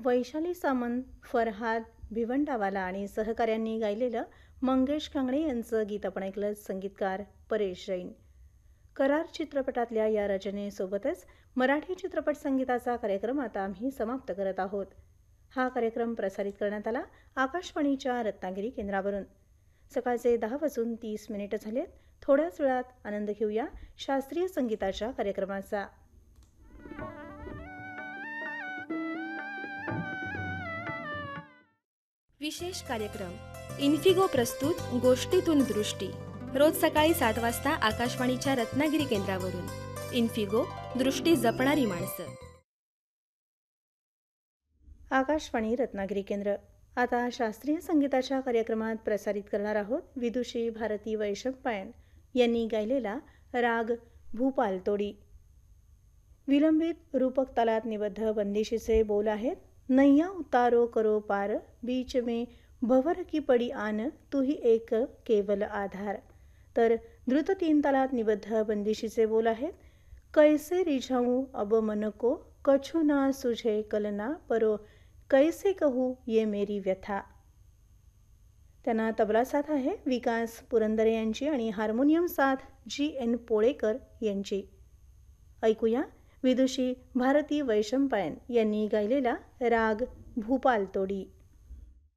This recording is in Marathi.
वैशाली सामंत, फरहाद भिवंडावाला आणि सहकाऱ्यांनी गायलेलं मंगेश कांगणे यांचं गीत आपण ऐकलं. संगीतकार परेश जैन. करार चित्रपटातल्या या रचनेसोबतच मराठी चित्रपट संगीताचा कार्यक्रम आता आम्ही समाप्त करत आहोत. हा कार्यक्रम प्रसारित करण्यात आला आकाशवाणीच्या रत्नागिरी केंद्रावरून. सकाळचे 10:30 झालेत. थोड्याच वेळात आनंद घेऊया शास्त्रीय संगीताच्या कार्यक्रमाचा. विशेष कार्यक्रम इन्फिगो प्रस्तुत गोष्टीतून दृष्टी, रोज सकाळी 7 वाजता आकाशवाणीच्या रत्नागिरी केंद्रावरून. इन्फिगो, दृष्टी जपणारी माणसं. आकाशवाणी रत्नागिरी केंद्र. आता शास्त्रीय संगीताच्या कार्यक्रमात प्रसारित करणार आहोत विदुषी भारती वैशंपायन यांनी गायलेला राग भूपाल तोडी. विलंबित रूपक तालात निबद्ध बंदिशीचे बोल आहेत. नैया उतारो करो पार, बीच में भंवर की पडी आन, तू ही एक केवल आधार. तर द्रुत 3 तालात निबद्ध बंदिशीचे बोल आहेत. कैसे रिझाऊं अब मन को, कछु ना सुझे कलना, परो कैसे कहूँ ये मेरी व्यथा. त्यांना तबला साथ आहे विकास पुरंदरे यांची आणि हार्मोनियम साथ G.N. पोळेकर यांची. ऐकूया विदुषी भारती वैशंपायन यांनी गायलेला राग भूपाल तोडी.